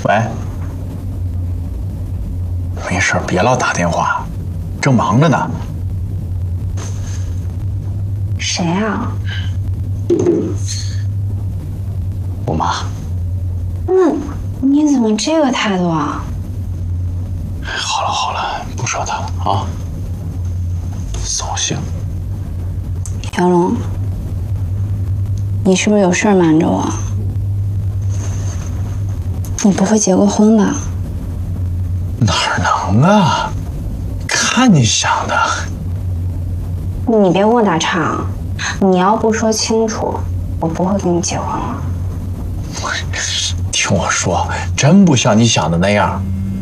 喂，没事，别老打电话，正忙着呢。 谁啊？ 我妈。 那你怎么这个态度啊？ 好了好了，不说他了啊，扫兴。 小龙，你是不是有事儿瞒着我？你不会结过婚吧？ 哪能啊？看你想的。 你别跟我打岔，你要不说清楚，我不会跟你结婚了。 听我说，真不像你想的那样。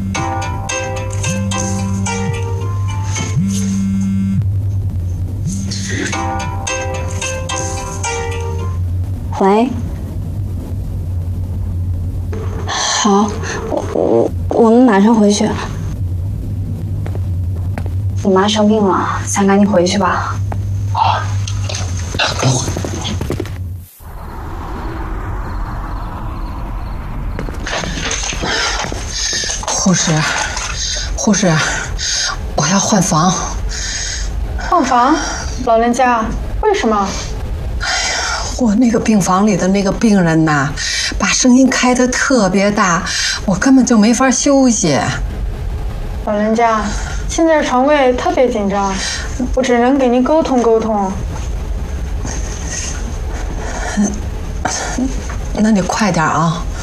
喂，好，我们马上回去。你妈生病了，咱赶紧回去吧。 啊，等会。 护士，我要换房。 换房？老人家，为什么？ 我那个病房里的那个病人呐，把声音开得特别大，我根本就没法休息。 老人家，现在床位特别紧张，我只能给您沟通沟通。 那你快点啊！